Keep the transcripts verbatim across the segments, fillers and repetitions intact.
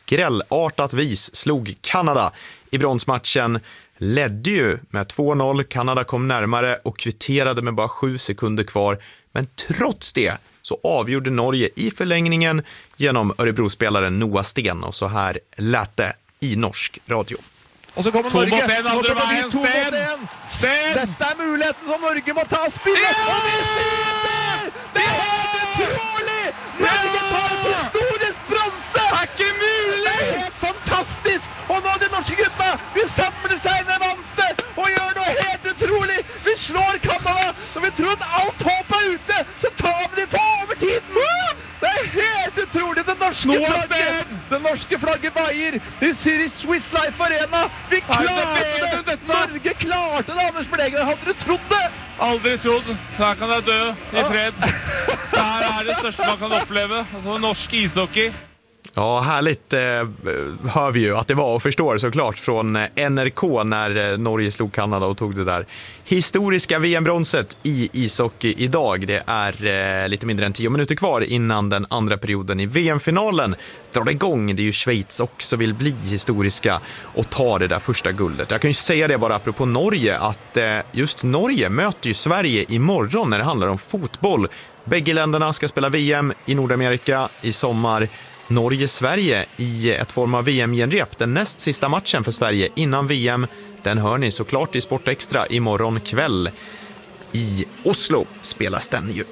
skrällartat vis slog Kanada i bronsmatchen. Ledde ju med två noll, Kanada kom närmare och kvitterade med bara sju sekunder kvar. Men trots det så avgjorde Norge i förlängningen genom Örebrospelaren Noah Sten. Och så här lät det i norsk radio. Och så kommer Norge. Mot en, Nå kommer veien, de to Sten. mot en. Sten. Dette er muligheten som Norge må ta spillet. Ja! Og vi sitter! Det er helt utrolig! Norge tar et historisk bronse! Det er ikke mulig! Det er helt fantastisk! Og nå de norske gutta, de samler seg med vante og gjør noe helt utrolig. Vi slår Kanada, så vi tror at alt håp er ute, så tar vi det på overtiden. Det er helt utrolig, det norske flagget. Det norske flagget veier. De syr i Swiss Life Arena. Vi klarte det! Norge klarte det, Anders Berlegger. Hadde du trodd det? Aldri trodd. Her kan jeg dø i fred. Det her er det største man kan oppleve. Altså norsk ishockey. Ja, härligt eh, hör vi ju att det var och förstår såklart från N R K när eh, Norge slog Kanada och tog det där historiska V M-bronset i ishockey idag. Det är eh, lite mindre än tio minuter kvar innan den andra perioden i V M-finalen drar igång. Det är ju Schweiz också vill bli historiska och ta det där första guldet. Jag kan ju säga det bara apropå Norge att eh, just Norge möter ju Sverige imorgon när det handlar om fotboll. Bägge länderna ska spela V M i Nordamerika i sommar. Norge-Sverige i ett form av V M-genrep. Den näst sista matchen för Sverige innan V M, den hör ni såklart i Sport Extra imorgon kväll. I Oslo spelas den ju.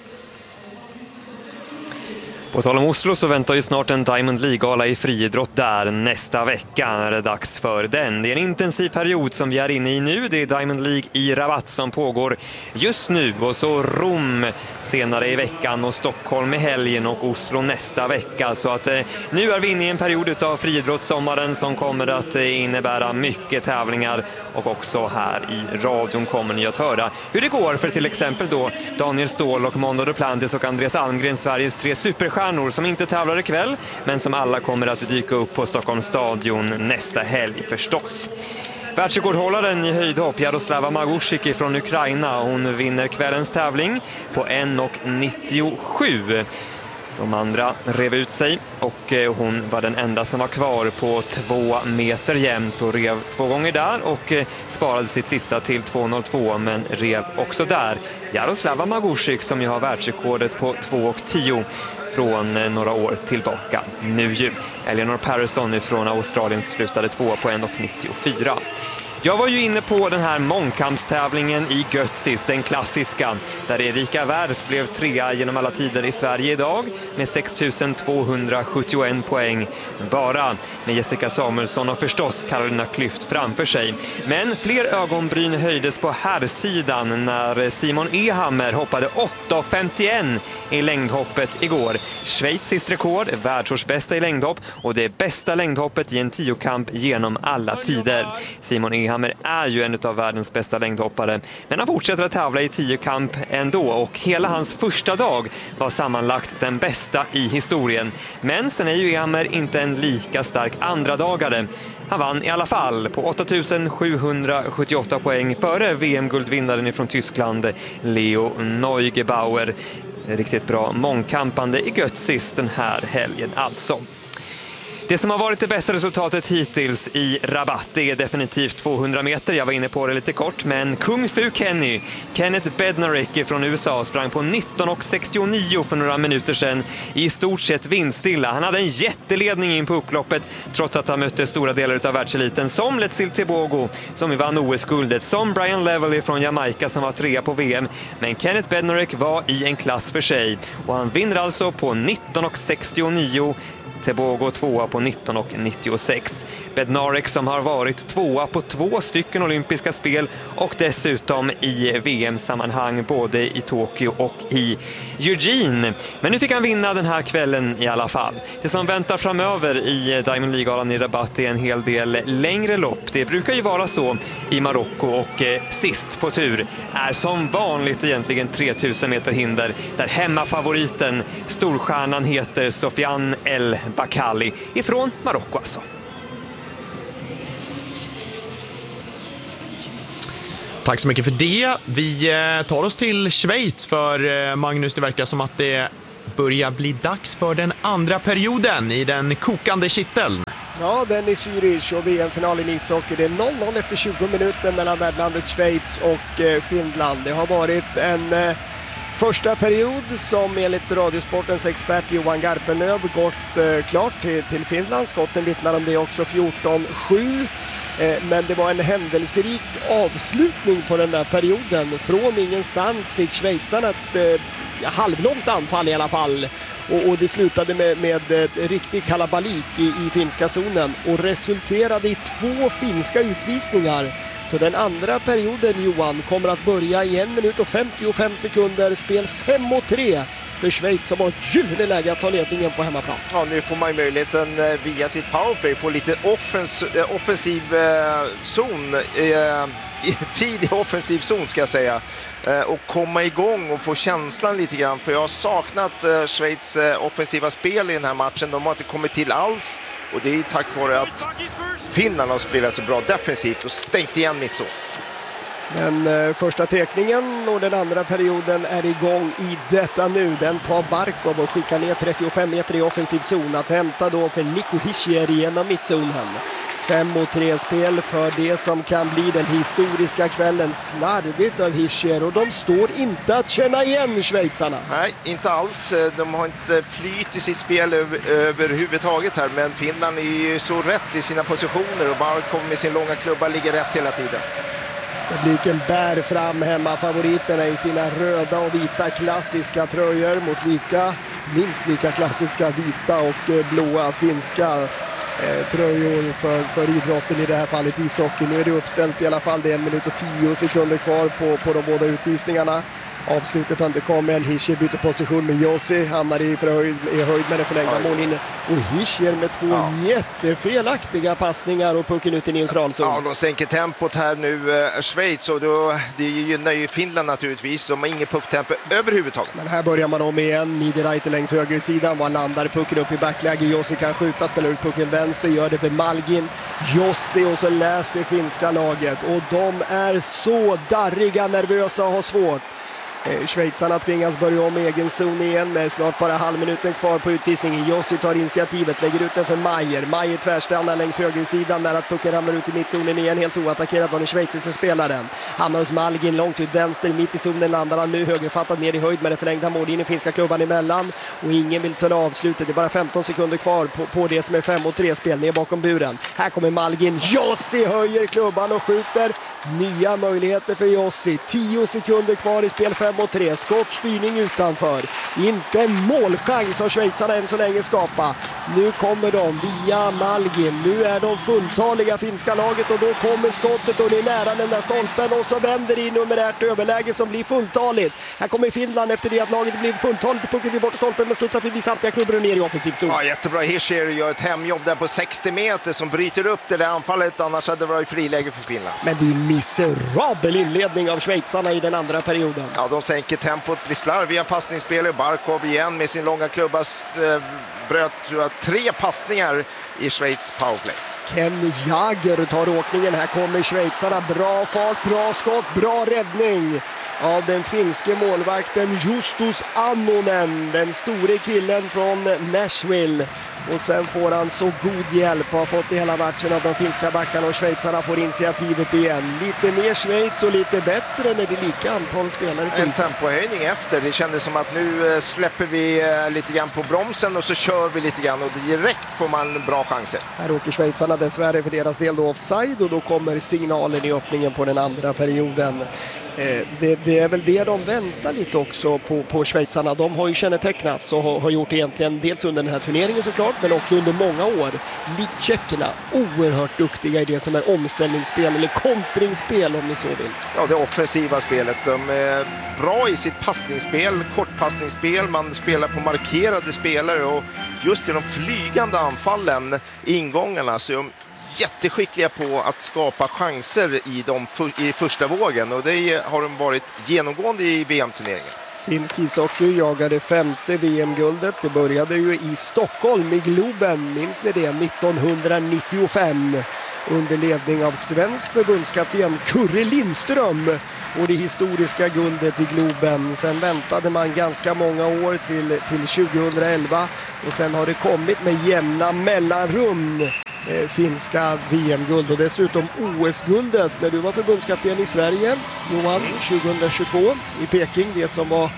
På tal om Oslo så väntar ju snart en Diamond League-gala i friidrott där nästa vecka. Är det dags för den. Det är en intensiv period som vi är inne i nu. Det är Diamond League i Rabat som pågår just nu. Och så Rom senare i veckan och Stockholm i helgen och Oslo nästa vecka. Så att eh, nu är vi inne i en period av friidrottssommaren som kommer att eh, innebära mycket tävlingar. Och också här i radion kommer ni att höra hur det går för till exempel då Daniel Ståhl och Mondo Duplantis och Andreas Almgren, Sveriges tre superstjärnor som inte tävlar ikväll men som alla kommer att dyka upp på Stockholms stadion nästa helg förstås. Världsrekordhållaren i höjdhopp Jaroslava Magusiki från Ukraina, hon vinner kvällens tävling på en nittiosju. De andra rev ut sig och hon var den enda som var kvar på två meter jämnt och rev två gånger där och sparade sitt sista till två noll två men rev också där. Jaroslava Magusik som ju har världsrekordet på två tio från några år tillbaka nu ju. Eleanor Patterson från Australien slutade två på en nittiofyra. Jag var ju inne på den här mångkampstävlingen i Götzis, den klassiska, där Erika Wärf blev trea genom alla tider i Sverige idag med sex tusen tvåhundrasjuttioen poäng, bara med Jessica Samuelsson och förstås Carolina Klüft framför sig. Men fler ögonbryn höjdes på herrsidan när Simon Ehammer hoppade åtta femtioen i längdhoppet igår. Schweiziskt rekord, världsårsbästa i längdhopp och det bästa längdhoppet i en tiokamp genom alla tider. Simon Ehammer är ju en av världens bästa längdhoppare, men han fortsätter att tävla i tiokamp ändå och hela hans första dag var sammanlagt den bästa i historien. Men sen är ju Ehammer inte en lika stark andra dagare. Han vann i alla fall på åtta tusen sjuhundrasjuttioåtta poäng före V M-guldvinnaren från Tyskland Leo Neugebauer. Riktigt bra mångkampande i Götzis den här helgen alltså. Det som har varit det bästa resultatet hittills i Rabat, det är definitivt tvåhundra meter. Jag var inne på det lite kort, men Kung Fu Kenny, Kenneth Bednarek från U S A, sprang på nitton sextionio för några minuter sedan i stort sett vindstilla. Han hade en jätteledning in på upploppet trots att han mötte stora delar av världseliten som Letsil Tebogo som vann O S-guldet, som Brian Level från Jamaica som var trea på V M. Men Kenneth Bednarek var i en klass för sig och han vinner alltså på nitton sextionio. Tebogo tvåa på nitton nittiosex. Bednarek som har varit tvåa på två stycken olympiska spel och dessutom i V M-sammanhang både i Tokyo och i Eugene. Men nu fick han vinna den här kvällen i alla fall. Det som väntar framöver i Diamond League-galan i Rabat är en hel del längre lopp. Det brukar ju vara så i Marocko och eh, sist på tur är som vanligt egentligen tre tusen meter hinder där hemmafavoriten, storstjärnan heter Sofiane El Bakali ifrån Marocko alltså. Tack så mycket för det. Vi tar oss till Schweiz för Magnus, det verkar som att det börjar bli dags för den andra perioden i den kokande kitteln. Ja, Dennis Yrich och V M-finalen i ishockey. Det är noll noll efter tjugo minuter mellan värdlandet Schweiz och eh, Finland. Det har varit en eh, första period som enligt Radiosportens expert Johan Garpenlöv gått eh, klart till, till Finland. Skotten vittnar om det också, fjorton sju. Eh, men det var en händelserik avslutning på den där perioden. Från ingenstans fick schweizarna ett eh, halvlångt anfall i alla fall. Och, och det slutade med, med ett riktig kalabalik i, i finska zonen och resulterade i två finska utvisningar. Så den andra perioden, Johan, kommer att börja i en minut och femtiofem sekunder, spel fem och tre för Schweiz som har ett gyllene läge att ta ledningen på hemmaplan. Ja, nu får man möjligheten via sitt powerplay få lite offens, offensiv eh, zon, eh, tidig offensiv zon ska jag säga, eh, och komma igång och få känslan lite grann, för jag har saknat eh, Schweiz eh, offensiva spel i den här matchen. De har inte kommit till alls och det är tack vare att Finland har spelat så bra defensivt och stängt igen misson. Den eh, första teckningen och den andra perioden är igång i detta nu. Den tar Barkov och skickar ner trettiofem meter i offensiv zon att hämta då för Nico Hischier genom mittzonen. fem och tre spel för det som kan bli den historiska kvällen. Slarvigt av Hischier och de står inte att känna igen schweizarna. Nej, inte alls. De har inte flyt i sitt spel över, överhuvudtaget här, men Finland är ju så rätt i sina positioner och Barkov med sin långa klubba ligger rätt hela tiden. Publiken bär fram hemma favoriterna i sina röda och vita klassiska tröjor mot lika, minst lika klassiska vita och blåa finska eh, tröjor för, för idrotten, i det här fallet ishockey. Nu är det uppställt i alla fall, det är en minut och tio sekunder kvar på, på de båda utvisningarna. Avslutet har inte kommit än. Hischier byter position med Jussi, hamnar i, förhöjd, i höjd med den förlängda mållinjen. Och Hischier med två ja. jättefelaktiga passningar och pucken ut i neutralzon. Ja, de sänker tempot här nu, äh, Schweiz, och då, det gynnar ju Finland naturligtvis. De har ingen pucktempo överhuvudtaget. Men här börjar man om igen. Niederreiter längs höger sidan. Var landar pucken upp i backläge. Jussi kan skjuta, spelar ut pucken vänster, gör det för Malgin. Jussi och så läser finska laget. Och de är så darriga, nervösa och har svårt. Schweizarna tvingas börja om egen zon igen med snart bara halvminuten kvar på utvisningen. Jussi tar initiativet, lägger ut den för Meier. Meier tvärstannar längs högersidan när att pucken ramlar ut i mittzonen igen, helt oattackerad av den schweiziska spelaren. Hamnar hos Malgin långt ut vänster, mitt i zonen landar han nu högerfattat ner i höjd med den förlängda mållinjen, finska klubban emellan. Och ingen vill ta avslutet, det är bara femton sekunder kvar på, på det som är fem och tre spel ner bakom buren. Här kommer Malgin, Jussi höjer klubban och skjuter. Nya möjligheter för Jussi, tio sekunder kvar i spel fem och tre, skottstyrning utanför. Inte en målchans har schweizarna än så länge skapa. Nu kommer de via Malgin. Nu är de fulltaliga finska laget och då kommer skottet och det är nära den där stolpen och så vänder det i numerärt överläge som blir fulltaligt. Här kommer Finland efter det att laget blir fulltaligt. Pucken vid bort stolpen med studsar förbi samtliga klubbor och ner i offensiv zon. Ja, jättebra. Hischier gör ett hemjobb där på sextio meter som bryter upp det där anfallet. Annars hade det varit friläge för Finland. Men det är en miserabel inledning av schweizarna i den andra perioden. Ja, de sänker tempot, blir slarviga passningsspel. Barkov igen med sin långa klubba äh, bröt tre passningar i Schweiz powerplay. Ken Jager tar åkningen. Här kommer schweizarna. Bra fart, bra skott, bra räddning av den finske målvakten Justus Annonen, den store killen från Nashville. Och sen får han så god hjälp och har fått i hela matchen av de finska backarna och schweizarna får initiativet igen. Lite mer Schweiz och lite bättre när det är lika antal spelare. En tempohöjning efter. Det kändes som att nu släpper vi lite grann på bromsen och så kör vi lite grann och direkt får man bra chanser. Här åker schweizarna dessvärre för deras del då offside och då kommer signalen i öppningen på den andra perioden. Det, det är väl det de väntar lite också på, på schweizarna. De har ju kännetecknats och har, har gjort egentligen dels under den här turneringen såklart, men också under många år. Likt tjeckerna, oerhört duktiga i det som är omställningsspel eller kontringsspel om ni så vill. Ja, det offensiva spelet. De är bra i sitt passningsspel, kortpassningsspel. Man spelar på markerade spelare och just i de flygande anfallen, ingångarna, så är de jätteskickliga på att skapa chanser i, de, i första vågen och det har de varit genomgående i V M-turneringen. Finsk ishockey jagade femte V M-guldet. Det började ju i Stockholm i Globen, minns ni det, nittonhundranittiofem under ledning av svensk förbundskapten Kurre Lindström och det historiska guldet i Globen. Sen väntade man ganska många år till, till tjugohundraelva och sen har det kommit med jämna mellanrum eh, finska V M-guld och dessutom O S-guldet när du var förbundskapten i Sverige, Johan, tjugohundratjugotvå i Peking, det som var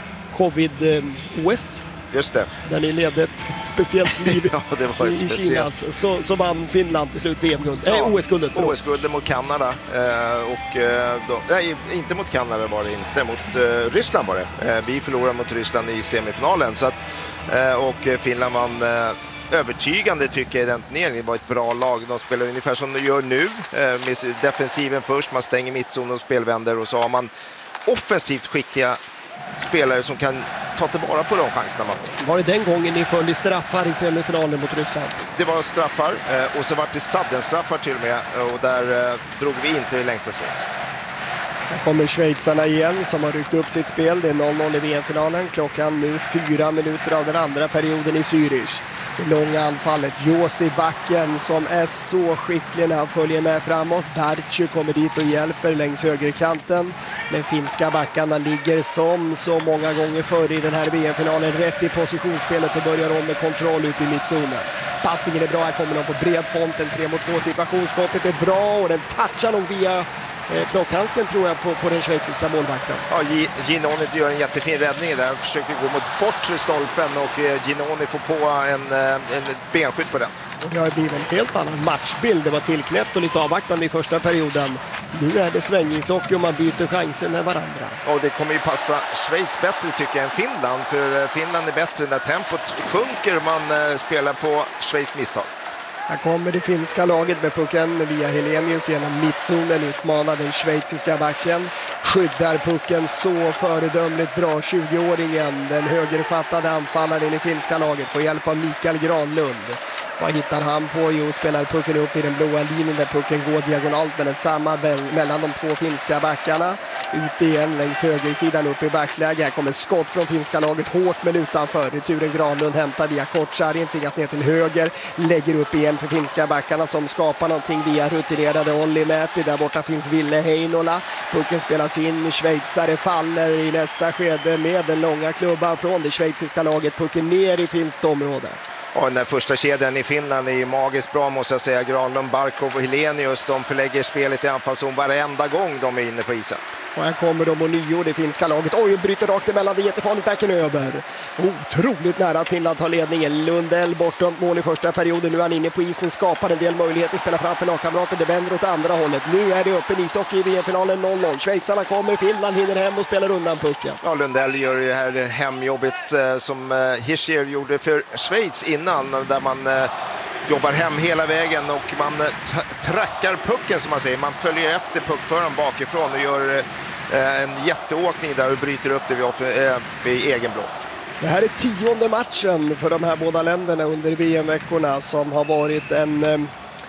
covid-O S. Just det. Där ni ledde ett speciellt liv ja, det var ett i, i speciellt. Kina. Så, så vann Finland till slut V M-guld. Ja, Nej, O S-guldet. O S-guldet mot Kanada. Eh, och, eh, då, nej, inte mot Kanada var det inte. Mot eh, Ryssland var det. Eh, vi förlorade mot Ryssland i semifinalen. Så att, eh, och Finland vann eh, övertygande tycker jag i den turneringen. Det var ett bra lag. De spelar ungefär som de gör nu. Eh, med defensiven först. Man stänger mittzon och spelvänder. Och så har man offensivt skickliga spelare som kan ta tillvara på de chanserna. Var det den gången ni föll i straffar i semifinalen mot Ryssland? Det var straffar och så var det sadden-straffar till och med och där drog vi inte det längsta slått. Här kommer schweizarna igen som har ryckt upp sitt spel. Det är noll noll i V M-finalen. Klockan nu fyra minuter av den andra perioden i Zürich. Det långa anfallet. Josi backen som är så skicklig när han följer med framåt. Bertju kommer dit och hjälper längs högerkanten. Men finska backarna ligger som så många gånger förr i den här V M-finalen rätt i positionsspelet och börjar om med kontroll ut i mittzonen. Passningen är bra. Här kommer de på bred front. En tre mot två situationsskottet är bra och den touchar nog via klockhandsken tror jag på, på den schweiziska målvakten. Ja, Ginoni gör en jättefin räddning där. Han försöker gå mot bortre stolpen och Ginoni får på en, en benskydd på den. Och det har blivit en helt annan matchbild. Det var tillknäppt och lite avvaktande i första perioden. Nu är det svängishockey och man byter chanser med varandra. Och det kommer ju passa Schweiz bättre tycker jag än Finland. För Finland är bättre när tempot sjunker och man spelar på Schweiz misstag. Här kommer det finska laget med pucken via Helenius genom mittzonen, utmanar den schweiziska backen. Skyddar pucken så föredömligt bra, tjugoåringen, den högerfattade anfallaren i finska laget, får hjälp av Mikael Granlund. Vad hittar han på? Jo, spelar pucken upp i den blåa linjen där pucken går diagonalt med den samma mellan de två finska backarna. Ut igen längs högersidan upp i backläge. Här kommer skott från finska laget hårt men utanför. Returen Granlund hämtar via Kortsarjen, tvingas ner till höger. Lägger upp igen för finska backarna som skapar någonting via rutinerade Olli Mäti. Där borta finns Ville Heinola. Pucken spelas in. Schweizare faller i nästa skede med den långa klubban från det schweiziska laget. Pucken ner i finskt område. Ja, den där första kedjan i Finland är magiskt bra måste jag säga. Granlund, Barkov och Helenius, de förlägger spelet i anfallszon varenda gång de är inne på isen. Och här kommer de och nio, det finska laget. Oj, bryter rakt emellan, det är jättefarligt, backen över. Otroligt nära att Finland tar ledningen. Lundell bortom mål i första perioden. Nu är han inne på isen, skapar en del möjligheter, spelar framför lagkamrater. Det vänder åt andra hållet. Nu är det öppen ishockey i V M-finalen noll noll. Schweizarna kommer, Finland hinner hem och spelar undan pucken. Ja, Lundell gör det här hemjobbet eh, som eh, Hischier gjorde för Schweiz innan, där man eh, jobbar hem hela vägen och man trackar pucken som man säger. Man följer efter puckföraren bakifrån och gör eh, en jätteåkning där och bryter upp det vid, eh, vid egen blå. Det här är tionde matchen för de här båda länderna under V M-veckorna som har varit en eh,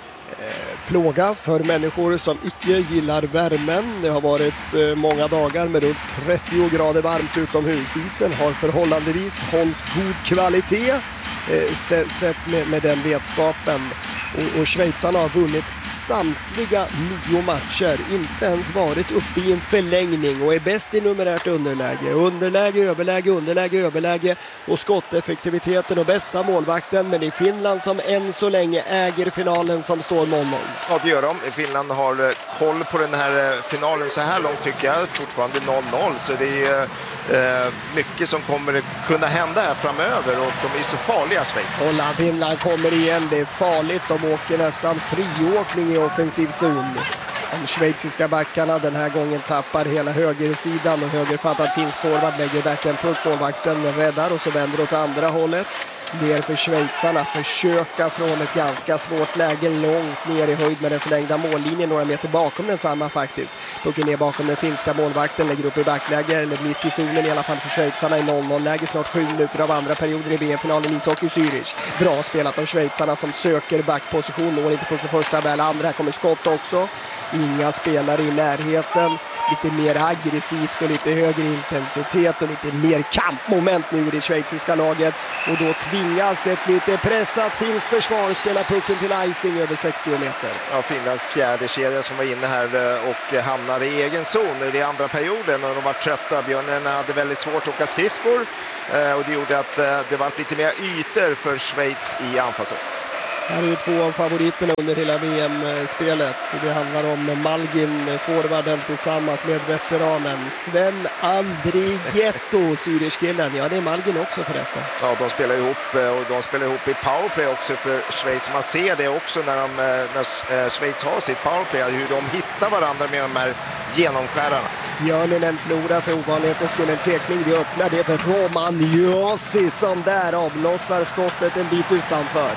plåga för människor som icke gillar värmen. Det har varit eh, många dagar med runt trettio grader varmt utomhus. Isen har förhållandevis hållit god kvalitet. Eh, sett med, med den vetskapen. Och, och schweizarna har vunnit samtliga nio matcher, inte ens varit uppe i en förlängning och är bäst i numerärt underläge. Underläge, överläge, underläge, överläge och skotteffektiviteten och bästa målvakten, men i Finland som än så länge äger finalen som står noll noll. Ja, det gör de. Finland har koll på den här finalen så här långt tycker jag, fortfarande noll noll, så det är eh, mycket som kommer kunna hända här framöver och de är så farliga, Schweiz. Och Finland kommer igen, det är farligt. De åker nästan friåkning i offensiv zon. De schweiziska backarna den här gången tappar hela högersidan och högerfattad finsk forward lägger backen puck, målvakten räddar och så vänder åt andra hållet. Ner för schweizarna, försöka från ett ganska svårt läge långt ner i höjd med den förlängda mållinjen, några meter bakom den samma faktiskt. Pucken ner bakom den finska målvakten, lägger upp i backläge eller mitt i zonen i alla fall för schweizarna i noll noll-läge, snart sju minuter av andra perioden i V M-finalen i ishockey Zürich. Bra spelat av schweizarna som söker backposition, når inte pucken första väl andra, här kommer skott också. Inga spelare i närheten. Lite mer aggressivt och lite högre intensitet och lite mer kampmoment nu i det schweiziska laget. Och då tvingas ett lite pressat finskt försvar spela pucken till icing över sextio meter. Ja, Finlands fjärde kedja som var inne här och hamnade i egen zon i andra perioden och de var trötta. Björnen hade väldigt svårt att åka skridskor och det gjorde att det var lite mer ytor för Schweiz i anfallszon. Här är ju två av favoriterna under hela V M-spelet. Det handlar om Malgin, forwarden, tillsammans med veteranen Sven Andrighetto, Zürich-killen. Ja, det är Malgin också förresten. Ja, de spelar ihop och de spelar ihop i powerplay också för Schweiz. Man ser det också när, de, när Schweiz har sitt powerplay, hur de hittar varandra med de här genomskärarna. Jörninen förlorar för ovanlighetens skull en tekning. Det öppnar det för Roman Josi som där avlossar skottet en bit utanför.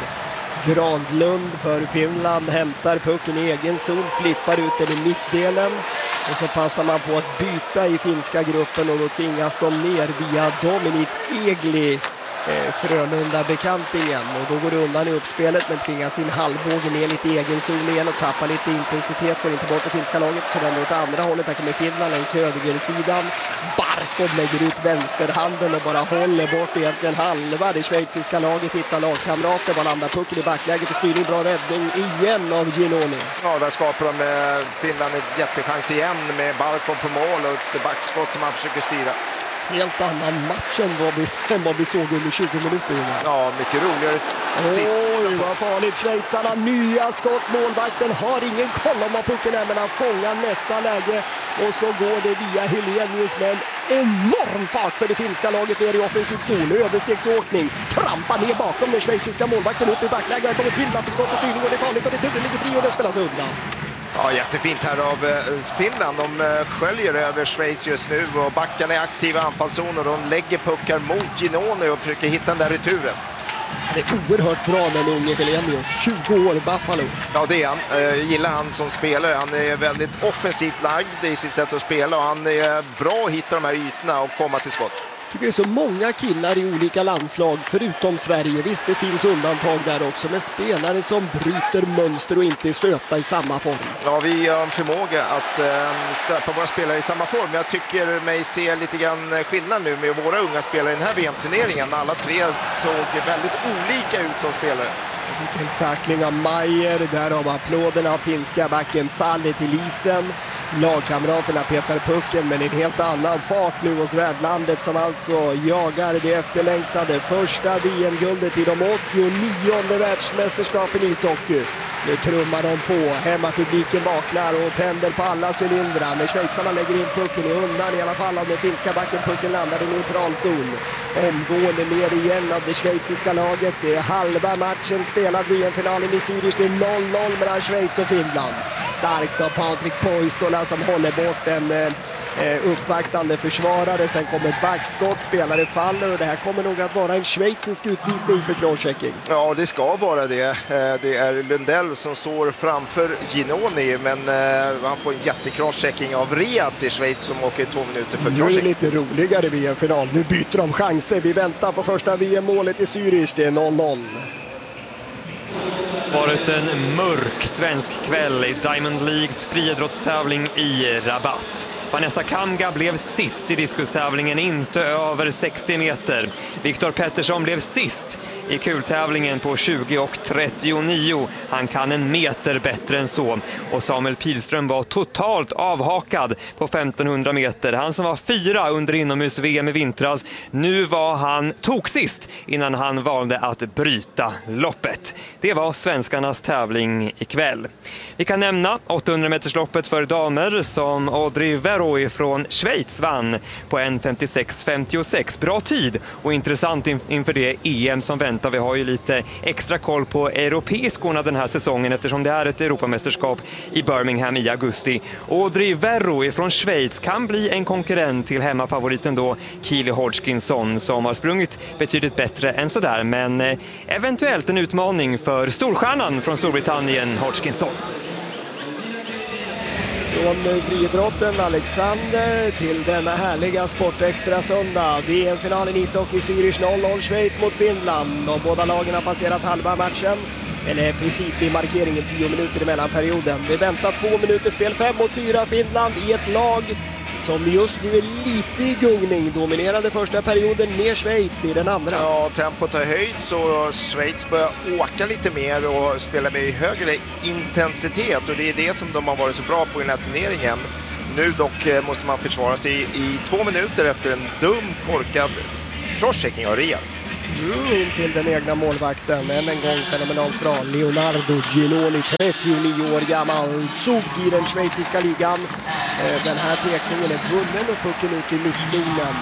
Granlund för Finland hämtar pucken i egen zon, flippar ut den i mittdelen och så passar man på att byta i finska gruppen och då tvingas de ner via Dominik Egli, eh, Frölunda-bekantingen, och då går det undan i uppspelet men tvingas in halvbågen ner lite i egen zon igen och tappar lite intensitet, får inte bort det finska laget, så vänder åt andra hållet. Där kommer Finland längs högersidan. Barkov lägger ut vänsterhanden och bara håller bort egentligen halva det schweiziska laget, hittar lagkamrater, bara landar pucken i backläget och styr en bra räddning igen av Ginoni. Ja, där skapar de med Finland ett jättechans igen med Barkov på mål och ett backskott som han försöker styra. Helt annan match än vad vi, än vad vi såg under tjugo minuter. Ja, mycket roligare. Oj, vad farligt. Schweizarna, nya skott. Målvakten har ingen koll om vad pucken är, men han fångar nästa läge. Och så går det via Helenius med en enorm fart för det finska laget ner i offensiv zon. Överstegsåkning. Trampar ner bakom den schweiziska målvakten upp i backläge. Här kommer Finland för skott och styrning och det är farligt och det ligger fri och det spelas undan. Ja, jättefint här av Finland. De sköljer över Schweiz just nu och backarna är aktiva i anfallszoner. De lägger puckar mot Ginoni och försöker hitta den där returen. Han är oerhört bra den unge Helenius, tjugo år, Buffalo. Ja, det är han. Jag gillar han som spelare. Han är väldigt offensivt lagd i sitt sätt att spela och han är bra att hitta de här ytorna och komma till skott. Jag tycker det är så många killar i olika landslag förutom Sverige. Visst, det finns undantag där också, men spelare som bryter mönster och inte stöta i samma form. Ja, vi har en förmåga att äh, stöpa våra spelare i samma form. Jag tycker mig se lite grann skillnad nu med våra unga spelare i den här V M-turneringen. Alla tre såg väldigt olika ut som spelare. Vilken tackling av Meier, där har applåderna av finska backen fallit till isen. Lagkamraterna petar pucken, men en helt annan fart nu hos värdlandet som alltså jagar det efterlängtade första V M-guldet i de åttionionde världsmästerskapen i ishockey. Nu trummar de på, hemmapubliken vaknar och tänder på alla cylindrar. När schweizarna lägger in pucken i undan i alla fall av den finska backen, pucken landar i neutral zon. Omgående ner igen av det schweiziska laget. Det är halva matchen spelad V M-finalen i Zürich. Det är noll noll mellan Schweiz och Finland. Starkt av Patrik Poistola som håller bort en eh, uppvaktande försvarare. Sen kommer backskott, spelare faller och det här kommer nog att vara en schweizisk utvisning för crosschecking. Ja, det ska vara det. Det är Lundell som står framför Ginoni, men eh, han får en jättecrosschecking av Riat i Schweiz som åker två minuter för crosschecking. Nu är lite roligare V M-final. Nu byter de chanser. Vi väntar på första V M-målet i Zürich. Det är noll noll. Varit en mörk svensk kväll i Diamond Leagues friidrottstävling i Rabat. Vanessa Kamga blev sist i diskustävlingen, inte över sextio meter. Viktor Pettersson blev sist i kultävlingen på tjugo och trettionio. Han kan en meter bättre än så. Och Samuel Pilström var totalt avhakad på femtonhundra meter. Han som var fyra under inomhus-V M i vintras. Nu var han tog sist innan han valde att bryta loppet. Det var svenskarnas tävling ikväll. Vi kan nämna åttahundra metersloppet för damer som Audrey Verroy från Schweiz vann på en femtiosex femtiosex. Bra tid och intressant inför det E M som väntar. Vi har ju lite extra koll på europeiskorna den här säsongen eftersom det är ett Europamästerskap i Birmingham i augusti. Audrey Verroy från Schweiz kan bli en konkurrent till hemmafavoriten då Keely Hodgkinson som har sprungit betydligt bättre än sådär, men eventuellt en utmaning för storstjärnan från Storbritannien, Hodgkinson. Från friidrotten Alexander till denna härliga sportextra söndag. V M-finalen i ishockey Zürich noll noll, Schweiz mot Finland. De båda lagen har passerat halva matchen. Eller precis vid markeringen tio minuter i mellanperioden. Det väntar två minuter spel, fem mot fyra Finland i ett lag som just nu är lite i gungning. Dominerade första perioden med Schweiz i den andra. Ja, tempot har höjt så Schweiz börjar åka lite mer och spela med högre intensitet. Och det är det som de har varit så bra på i den här turneringen. Nu dock måste man försvara sig i, i två minuter efter en dum, korkad crosschecking av Ria. Mm, in till den egna målvakten. Än en gång fenomenalt bra. Leonardo Geloni, trettionio år gammal, såg i den schweiziska ligan. Den här tekningen är vunnen och pucken ut i mittzonen.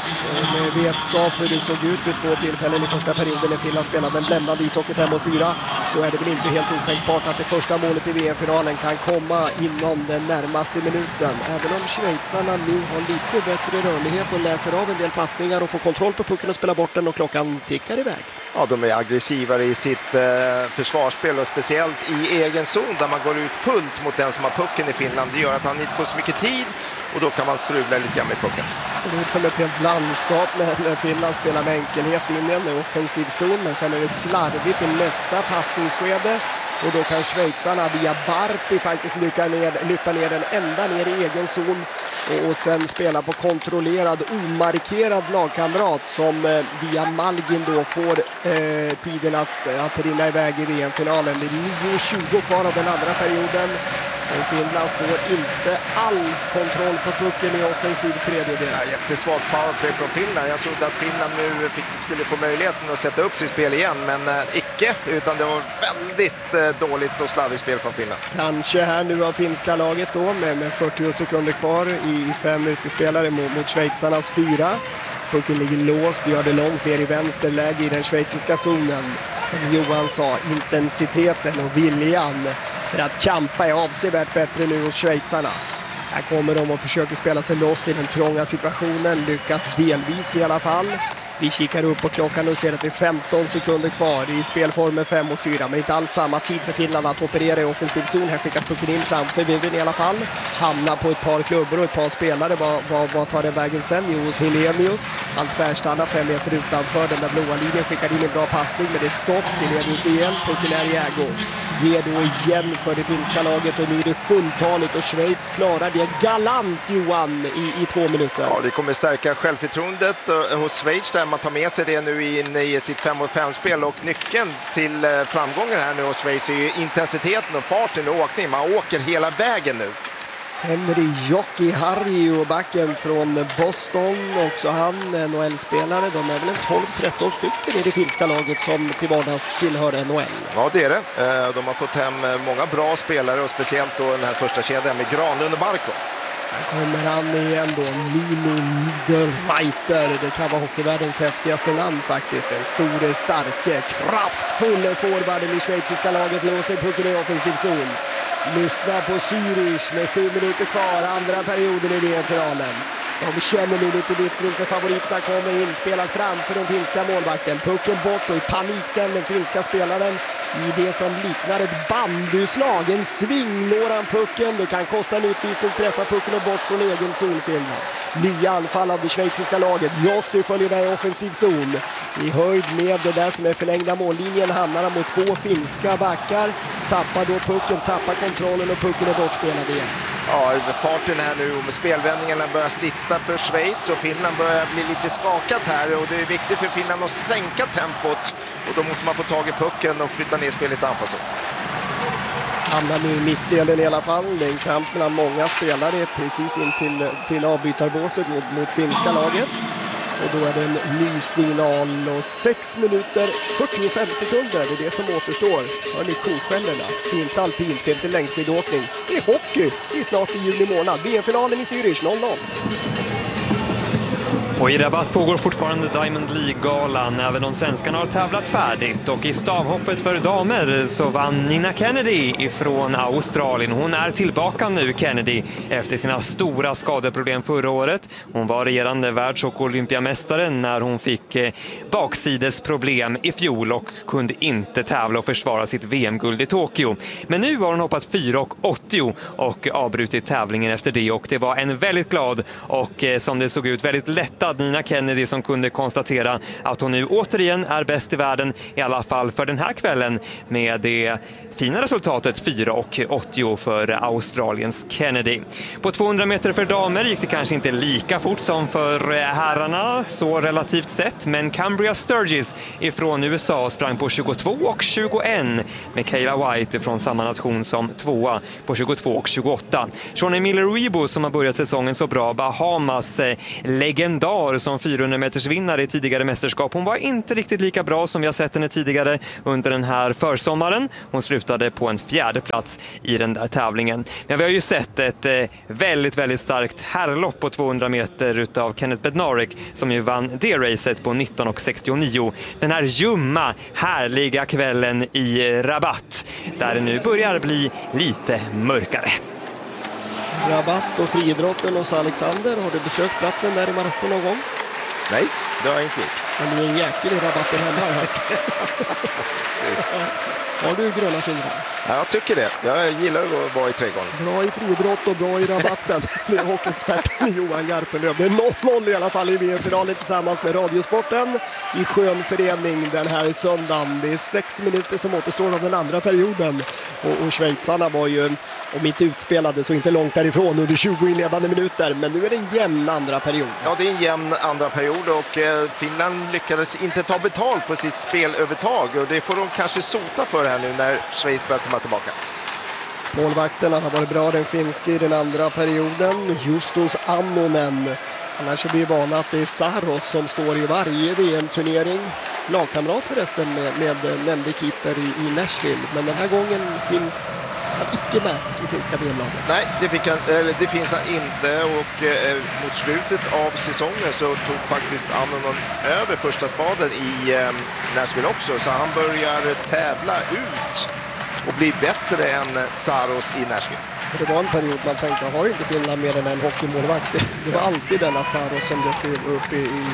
Med vetskap hur det såg ut vid två tillfällen i första perioden när Finland spelade en bländande ishockey fem mot fyra, så är det väl inte helt otänkbart att det första målet i V M-finalen kan komma inom den närmaste minuten. Även om schweizarna nu har lite bättre rörlighet och läser av en del passningar och får kontroll på pucken och spelar bort den och klockan tickar iväg. Ja, de är aggressivare i sitt eh, försvarsspel och speciellt i egen zon där man går ut fullt mot den som har pucken i Finland. Det gör att han inte får så mycket tid och då kan man strula lite grann med pucken. Det ser ut som ett helt landskap när Finland spelar med enkelhet in i en offensiv zon, men sen är det slarvigt i nästa passningsskede. Och då kan schweizarna via Barti faktiskt lycka ner, lyfta ner den ända ner i egen zon och, och sen spela på kontrollerad, omarkerad lagkamrat som eh, via Malgin då får eh, tiden att, att rinna iväg i V M-finalen. Det är nio tjugo kvar av den andra perioden. Och Finland får inte alls kontroll på pucken i offensiv tredjedel. Ja, jättesvagt powerplay från Finland. Jag trodde att Finland nu fick, skulle få möjligheten att sätta upp sitt spel igen, men eh, icke. Utan det var väldigt eh, dåligt och slarvigt spel från Finland. Kanske här nu av finska laget då med, med fyrtio sekunder kvar i fem utespelare mot, mot schweizarnas fyra. Pucken ligger låst, gör det långt ner i vänsterläge i den schweiziska zonen. Som Johan sa, intensiteten och viljan för att kampa är avsevärt bättre nu hos schweizarna. Här kommer de och försöker spela sig loss i den trånga situationen, lyckas delvis i alla fall. Vi kikar upp på klockan och ser att det är femton sekunder kvar i spelformen fem mot fyra, men inte alls samma tid för Finland att operera i offensiv zon. Här skickas pucken in framför Viven i alla fall. Hamnar på ett par klubbor och ett par spelare. Vad, vad, vad tar den vägen sen? Jo, hos Helenius. Han tvärstannar fem meter utanför den där blåa linjen. Skickar in en bra passning, men det är stopp. Helenius igen. Pucken är i ägo. Ger då igen för det finska laget och nu är det fulltaligt och Schweiz klarar det galant, Johan, i, i två minuter. Ja, det kommer stärka självförtroendet hos Schweiz där man tar med sig det nu in i sitt fem mot fem-spel och nyckeln till framgången här nu hos Schweiz är ju intensiteten och farten och åkningen. Man åker hela vägen nu. Henry Jockey Harry och backen från Boston, också han N H L-spelare. De är väl en tolv tretton stycken i det finska laget som till vardags tillhör N H L. Ja, det är det. De har fått hem många bra spelare och speciellt då den här första kedjan med Granlund och Barkov. Här kommer han igen då, Nino Niederreiter. Det kan vara hockeyvärldens häftigaste namn faktiskt. Den store, starke, kraftfulla forwarden i schweiziska laget låser pucken i offensiv zon. Lyssna på Zürich med sju minuter kvar, andra perioden i V M-finalen. De känner nu lite vittring för favoriterna kommer inspelat framför den finska målvakten. Pucken bort och i panik sen den finska spelaren i det som liknar ett bandyslag. En sving når han pucken. Det kan kosta en utvisning, träffa pucken och bort från egen zonfilmen. Nya anfall av det schweiziska laget. Jossi följer där i offensiv zon. I höjd med det där som är förlängda mållinjen hamnar han mot två finska backar. Tappar då pucken, tappar kontrollen och pucken är bortspelad igen. Ja, farten här nu och spelvändningarna börjar sitta för Schweiz och Finland börjar bli lite skakat här och det är viktigt för Finland att sänka tempot och då måste man få tag i pucken och flytta ner spelet anfallsåt. Hamnar nu i mittdelen i alla fall. Det är en kamp mellan många spelare precis in till, till avbytarbåset mot, mot finska laget. Och då är det en ny signal och sex minuter fyrtiofem sekunder. Det är det som återstår. Hör ni koskällorna? Det är inte alpint, det är inte längdskidåkning. Det är hockey. Det är snart i juni månad. V M-finalen i Zürich noll noll. Och i Rabat pågår fortfarande Diamond League-galan. Även om svenskarna har tävlat färdigt. Och i stavhoppet för damer så vann Nina Kennedy ifrån Australien. Hon är tillbaka nu, Kennedy, efter sina stora skadeproblem förra året. Hon var regerande världs- och olympiamästare när hon fick eh, baksidesproblem i fjol och kunde inte tävla och försvara sitt V M-guld i Tokyo. Men nu har hon hoppat fyra åttio och avbrutit tävlingen efter det. Och det var en väldigt glad och eh, som det såg ut väldigt lättad Nina Kennedy som kunde konstatera att hon nu återigen är bäst i världen, i alla fall för den här kvällen, med det fina resultatet fyra åttio för Australiens Kennedy. På tvåhundra meter för damer gick det kanske inte lika fort som för herrarna, så relativt sett, men Cambria Sturgis ifrån U S A sprang på tjugotvå tjugoett med Kayla White från samma nation som tvåa på tjugotvå tjugoåtta. Shawnee Miller-Uibo som har börjat säsongen så bra, Bahamas legendar klar som fyrahundra meters vinnare i tidigare mästerskap. Hon var inte riktigt lika bra som vi har sett henne tidigare under den här försommaren. Hon slutade på en fjärde plats i den där tävlingen. Men vi har ju sett ett eh, väldigt, väldigt starkt herrlopp på tvåhundra meter utav Kenneth Bednarek som ju vann det racet på nitton sextionio. Den här ljumma, härliga kvällen i Rabat där det nu börjar bli lite mörkare. Rabat och friidrotten hos Alexander. Har du besökt platsen där i Marocko någon gång? Nej, det har jag inte gjort. Men du är en jäkel i rabatten hemma, har jag hört. Har du gröna fingrar? Ja, jag tycker det. Jag gillar att vara i trädgården. Bra i friidrott och bra i rabatten. Det är hockeyexperten Johan Garpenlöv. Det är noll noll i alla fall i V M-finalen tillsammans med Radiosporten i skön förening den här söndagen. Det är sex minuter som återstår av den andra perioden. Och, och schweizarna var ju, om inte utspelade, så inte långt därifrån under tjugo inledande minuter. Men nu är det en jämn andra period. Ja, det är en jämn andra period och eh, Finland lyckades inte ta betalt på sitt spelövertag. Och det får de kanske sota för här nu när Schweiz börjar komma tillbaka. Målvakten har varit bra, den finska i den andra perioden. Justus Annonen. Annars är vi vana att det är Saros som står i varje V M-turnering. Lagkamrat förresten med, med nämnde keeper i, i Nashville. Men den här gången finns han icke med i finska V M-laget. Nej, det, fick han, eller det finns han inte. Och eh, mot slutet av säsongen så tog faktiskt Annonen över första spaden i eh, Nashville också. Så han börjar tävla ut och bli bättre än Saros i Nashville. För det var en period man tänkte, har inte Finland mer än en hockeymålvakt? Det var alltid denna Saros som dök upp i,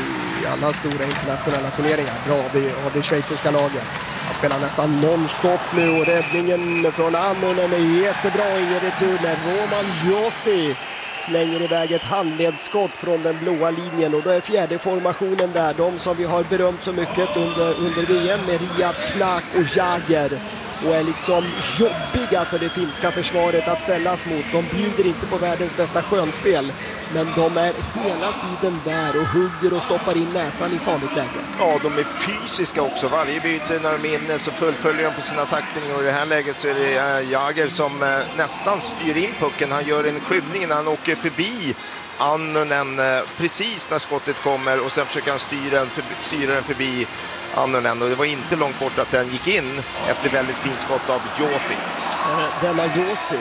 i alla stora internationella turneringar. Bra, det har det schweiziska laget. Han spelar nästan non-stop nu och räddningen från Annonen är jättebra. Ingen retur med Roman Josi. Slänger iväg ett handledsskott från den blåa linjen och då är fjärde formationen där. De som vi har berömt så mycket under, under V M med Riyad, Knack och Jager. Och är liksom jobbiga för det finska försvaret att ställas mot. De bjuder inte på världens bästa skönspel. Men de är hela tiden där och hugger och stoppar in näsan i farligt läge. Ja, de är fysiska också. Varje byte när de är inne så fullföljer de på sina tacklingar. Och i det här läget så är det Jager som nästan styr in pucken. Han gör en skjutning när han åker förbi Annonen precis när skottet kommer. Och sen försöker han styra den, förbi, styra den förbi Annonen. Och det var inte långt bort att den gick in efter väldigt fint skott av Josi. Denna Josi.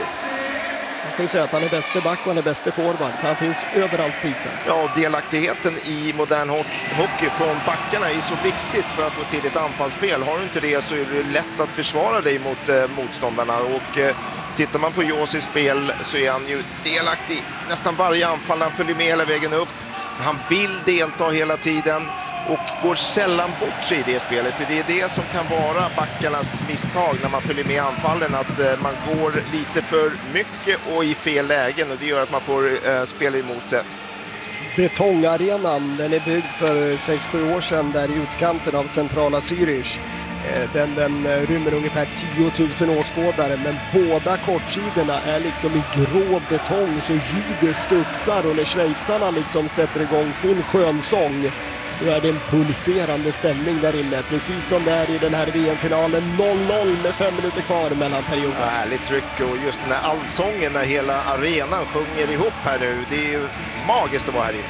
Man kan ju säga att han är bäste back och han är bäste forward. Han finns överallt på isen. Ja, delaktigheten i modern hockey från backarna är så viktigt för att få till ett anfallsspel. Har du inte det så är det lätt att försvara dig mot eh, motståndarna. Och eh, tittar man på Josis spel så är han ju delaktig. Nästan varje anfall, han följer med hela vägen upp. Han vill delta hela tiden och går sällan bort sig i det spelet. För det är det som kan vara backarnas misstag när man följer med anfallen. Att eh, man går lite för mycket och i fel lägen och det gör att man får eh, spela emot sig. Betongarenan, den är byggd för sex sju år sedan där i utkanten av centrala Zürich. Den, den rymmer ungefär tio tusen åskådare, men båda kortsidorna är liksom i grå betong så ljudet studsar och när schweizarna liksom sätter igång sin skönsång då är det en pulserande stämning där inne, precis som det är i den här V M-finalen. Noll noll med fem minuter kvar mellan perioden. Ja, härligt tryck och just den här allsången när hela arenan sjunger ihop här nu, det är ju magiskt att vara här inne.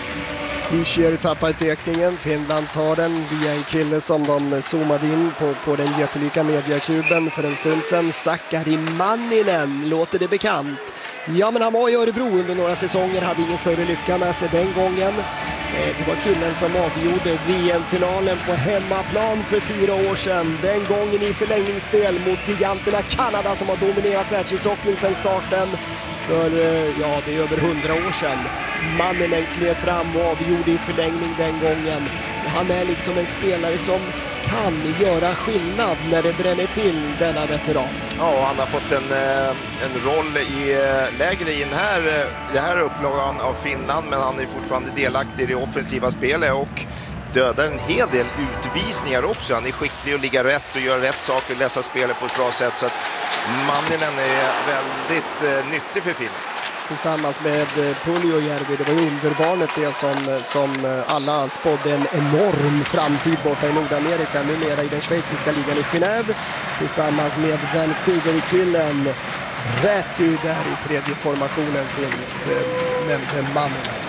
Ischier tappar tekningen, Finland tar den via en kille som de zoomade in på, på den jättelika mediakuben för en stund sedan. Sakari Manninen, låter det bekant? Ja, men han var i Örebro under några säsonger, hade ingen större lycka med sig den gången. Det var killen som avgjorde V M-finalen på hemmaplan för fyra år sedan. Den gången i förlängningsspel mot giganterna Kanada som har dominerat världshockeyn sedan starten. För ja, det är över hundra år sedan. Manninen klev fram och avgjorde i förlängning den gången. Han är liksom en spelare som kan göra skillnad när det bränner till denna veteran. Ja, han har fått en, en roll i lägre i den här, det här upplagan av Finland, men han är fortfarande delaktig i det offensiva spelet och dödar en hel del utvisningar också. Han är skicklig att ligga rätt och göra rätt saker och läsa spelet på ett bra sätt, så att Manninen är väldigt eh, nyttig för Finland. Tillsammans med Puljujärvi, det var ju underbarnet det som, som alla spådde en enorm framtid borta i Nordamerika, numera i den schweiziska ligan i Genève, tillsammans med Vancouver-killen rätt ut där i tredje formationen finns nämnde Manninen.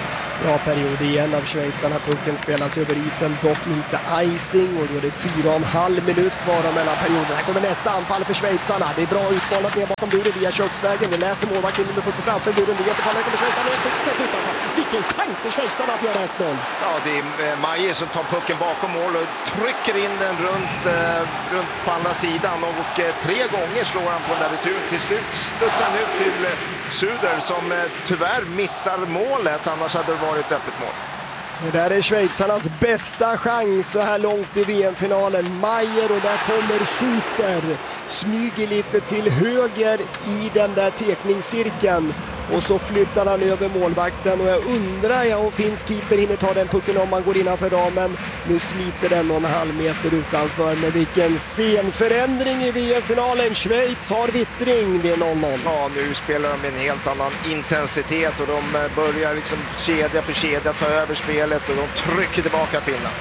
Bra period igen av schweizarna. Pucken spelas över isen, dock inte icing, och då är det fyra och en halv minut kvar mellan perioderna. Här kommer nästa anfall för schweizarna. Det är bra utmanat ner bakom buren via köksvägen. Det läser målvakten med pucken framför buren. Det är jättefall. Här kommer schweizarna. Vilken chans för schweizarna att göra ett noll. Ja, det är Maier som tar pucken bakom mål och trycker in den runt, eh, runt på andra sidan. Och eh, tre gånger slår han på den där returen. Till slut studsar han ut till eh, Suder som eh, tyvärr missar målet. Annars hade det varit ett öppet mål. Det där är schweizarnas bästa chans så här långt i V M-finalen. Maier, och där kommer Suter. Smyger lite till höger i den där tekningscirkeln. Och så flyttar han över målvakten, och jag undrar ja, om finns keeper hinner ta den pucken om man går innanför ramen. Nu smiter den någon halv meter utanför, med vilken scenförändring i V M-finalen. Schweiz har vittring, det är noll noll. Ja, nu spelar de med en helt annan intensitet och de börjar liksom kedja för kedja ta över spelet och de trycker tillbaka Finland.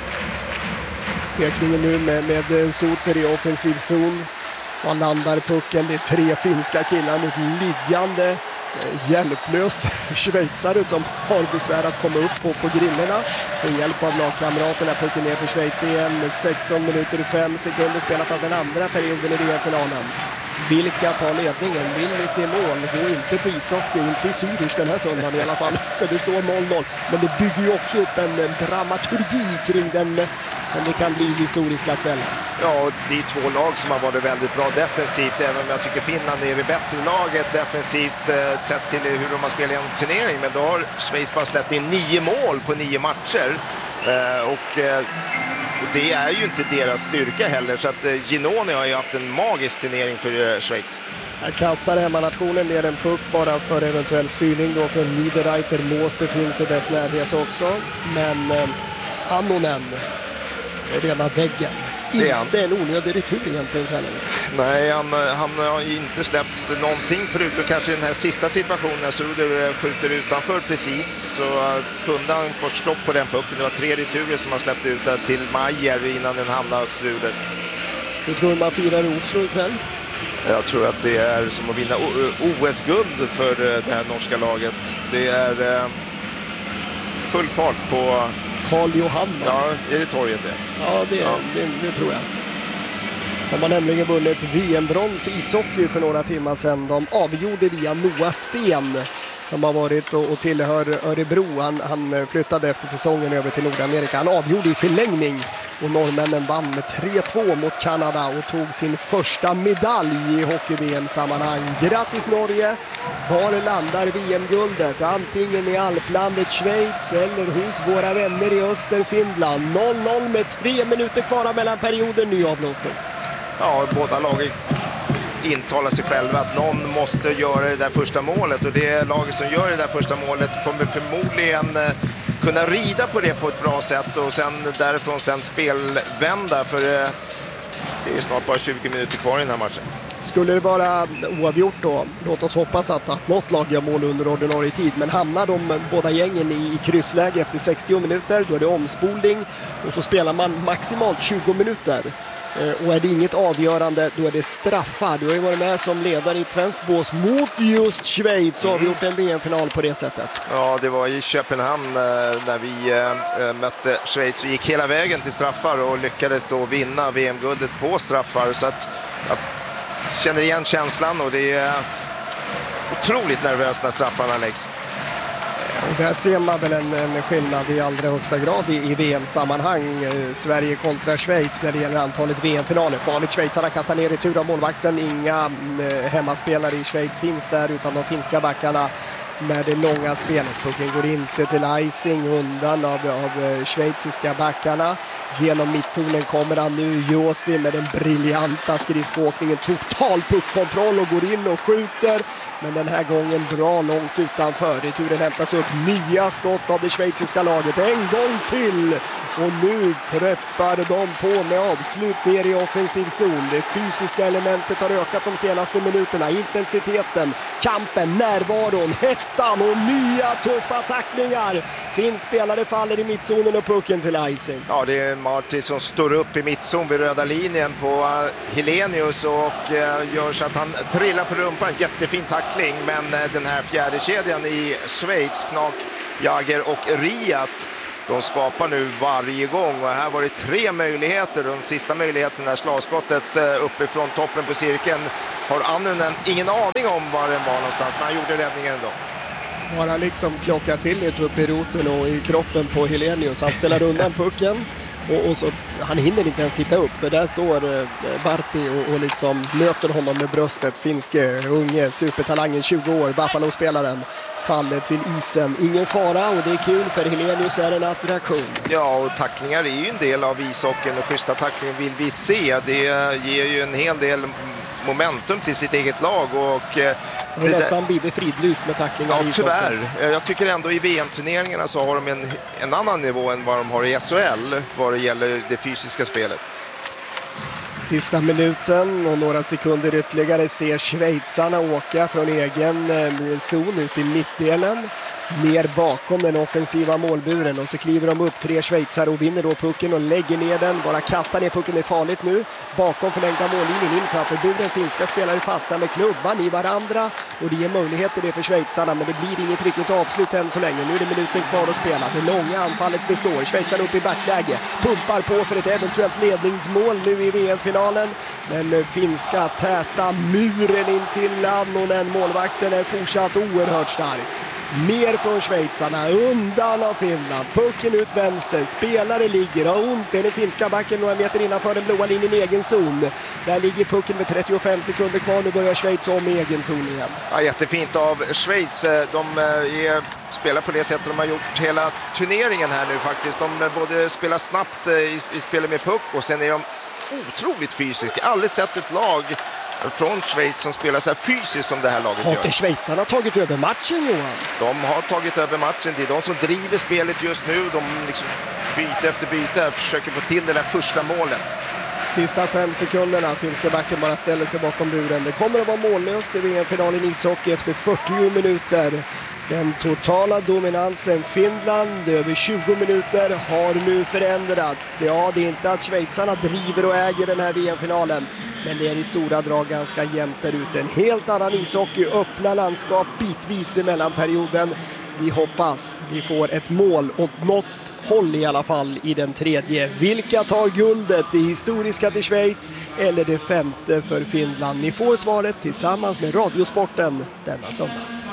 Tekningen nu med, med Suter i offensiv zon. Man landar pucken, det är tre finska killar mot liggande hjälplös schweizare som har besvär att komma upp på, på grillorna. Med hjälp av lagkamraterna pucken ner för Schweiz igen. sexton minuter och fem sekunder spelat av den andra perioden i V M-finalen. Vilka tar ledningen? Vill ni se mål? Gå inte på ishockey, inte i Zürich den här söndagen i alla fall. För det står noll noll. Men det bygger ju också upp en dramaturgi kring den som det kan bli historiska kvällen. Ja, det är två lag som har varit väldigt bra defensivt, även om jag tycker Finland är det bättre laget defensivt eh, sett till hur de har spelat en turnering. Men då har Schweiz bara släppt in nio mål på nio matcher. Eh, och... Eh, Och det är ju inte deras styrka heller, så att eh, Ginoni har ju haft en magisk turnering för eh, Schweiz. Här kastar hemmanationen ner en puck bara för eventuell styrning då från Niederreiter. Måse finns i dess närhet också, men eh, Annonen är rena väggen. Inte en onödig retur egentligen så här. Nej, han, han har inte släppt någonting förutom kanske den här sista situationen när Suder skjuter utanför precis, så kunde han fått stopp på den pucken. Det var tre returer som han släppte ut till Maier innan den hamnade hos Suder. Hur tror man firar Oslo ikväll? Jag tror att det är som att vinna O S-guld för det här norska laget. Det är full fart på Karl Johan. Ja, är det torget det? Ja, det, ja. det, det tror jag. De har nämligen vunnit V M-brons ishockey för några timmar sedan. De avgjorde via Noah Sten som har varit och, och tillhör Örebro. Han, han flyttade efter säsongen över till Nordamerika. Han avgjorde i förlängning och norrmännen vann med tre två mot Kanada och tog sin första medalj i hockey-V M-sammanhang. Grattis Norge! Var landar V M-guldet? Antingen i alplandet Schweiz eller hos våra vänner i Öster Finland. noll noll med tre minuter kvar mellan perioden, ny avblåsning. Ja, båda lagen intalar sig själva att någon måste göra det där första målet, och det laget som gör det där första målet kommer förmodligen kunna rida på det på ett bra sätt och sen därifrån sen spelvända, för det är snart bara tjugo minuter kvar i den här matchen. Skulle det vara oavgjort då, låt oss hoppas att, att något lag gör mål under ordinarie tid, men hamnar de båda gängen i, i kryssläge efter sextio minuter, då är det omspolning och så spelar man maximalt tjugo minuter. Och är det inget avgörande, då är det straffar. Du har ju varit med som ledare i ett svenskt bås mot just Schweiz och avgjort en V M-final på det sättet. Ja, det var i Köpenhamn när vi mötte Schweiz och gick hela vägen till straffar och lyckades då vinna V M-guldet på straffar. Så att jag känner igen känslan, och det är otroligt nervöst när straffarna läggs. Och där ser man väl en, en skillnad i allra högsta grad i, i V M-sammanhang. Eh, Sverige kontra Schweiz när det gäller antalet V M-finaler. Farligt, Schweizarna kastar ner i tur av målvakten. Inga eh, hemmaspelare i Schweiz finns där, utan de finska backarna med det långa spelet. Pucken går inte till icing undan av, av schweiziska backarna. Genom mittzonen kommer han nu, Josi, med den briljanta skridskåkningen. Total puckkontroll och går in och skjuter. Men den här gången bra långt utanför. Returen hämtas upp, nya skott av det schweiziska laget. En gång till! Och nu preppar de på med avslut ner i offensiv zon. Det fysiska elementet har ökat de senaste minuterna. Intensiteten, kampen, närvaron, hett ettan och nya tuffa tacklingar. Finns spelare faller i mittzonen och pucken till icing. Ja, det är Marti som står upp i mittzon vid röda linjen på Helenius och gör så att han trillar på rumpan. Jättefin tackling, men den här fjärde kedjan i Schweiz, Knak, Jager och Riat, de skapar nu varje gång och här var det tre möjligheter. Den sista möjligheten är slagskottet uppifrån toppen på cirkeln. Har Annunen ingen aning om var den var någonstans, men han gjorde räddningen ändå. Bara liksom klocka till lite upp i roten och i kroppen på Helenius. Han spelar undan pucken och, och så, han hinner inte ens titta upp för där står eh, Barti och, och liksom möter honom med bröstet. Finske, unge, supertalangen, tjugo år, Buffalo-spelaren. Faller till isen. Ingen fara och det är kul för Helenius är en attraktion. Ja, och tacklingar är ju en del av ishockeyn och schyssta tacklingar vill vi se. Det ger ju en hel del momentum till sitt eget lag och det är det nästan Bibi fridlyst med tacklingar. Ja, tyvärr. Jag tycker ändå i V M-turneringarna så har de en, en annan nivå än vad de har i S H L vad det gäller det fysiska spelet. Sista minuten och några sekunder ytterligare ser schweizarna åka från egen eh, zon ut i mittdelen. Ner bakom den offensiva målburen och så kliver de upp tre schweizare och vinner då pucken och lägger ner den. Bara kastar ner pucken, är farligt nu. Bakom förlängda mållinjen in framför buren. Finska spelare fastnar med klubban i varandra och det ger möjligheter det för schweizarna, men det blir inget riktigt avslut än så länge. Nu är det minuten kvar att spela. Det långa anfallet består. Schweizarna upp i backläge. Pumpar på för ett eventuellt ledningsmål nu i V M-finalen. Den finska täta muren in till Annunen. Målvakten är fortsatt oerhört stark. Mer från schweizarna, undan av Finland, pucken ut vänster, spelare ligger, har ont, det är den finska backen några meter innanför den blåa linjen i egen zon. Där ligger pucken med trettiofem sekunder kvar, nu börjar Schweiz om i egen zon igen. Ja, jättefint av Schweiz, de är, spelar på det sättet de har gjort hela turneringen här nu faktiskt. De både spelar snabbt i, i spelet med puck och sen är de otroligt fysiska. Jag har aldrig sett ett lag från Schweiz som spelar så här fysiskt som det här laget har gör. Har inte schweizarna tagit över matchen, Johan? De har tagit över matchen. Det är de som driver spelet just nu. De liksom byte efter byte försöker få till det där första målet. Sista fem sekunderna. Finska backen bara ställer sig bakom buren. Det kommer att vara mållöst i V M-finalen i ishockey efter fyrtio minuter. Den totala dominansen Finland över tjugo minuter har nu förändrats. Ja, det är inte att schweizarna driver och äger den här V M-finalen. Men det är i stora drag ganska jämnt där ute. En helt annan ishockey, öppna landskap bitvis i mellanperioden. Vi hoppas vi får ett mål åt något håll i alla fall i den tredje. Vilka tar guldet? Det historiska till Schweiz eller det femte för Finland? Ni får svaret tillsammans med Radiosporten denna söndag.